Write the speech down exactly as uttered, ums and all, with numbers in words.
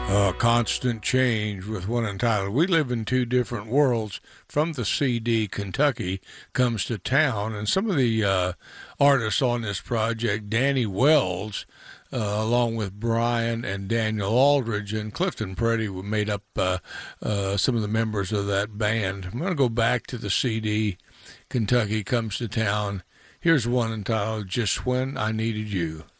Uh, constant change with one entitled We Live in Two Different Worlds from the C D Kentucky comes to town. And some of the uh, artists on this project, Danny Wells, uh, along with Brian and Daniel Aldridge and Clifton Preddy, made up uh, uh, some of the members of that band. I'm going to go back to the C D Kentucky comes to town. Here's one entitled Just When I Needed You.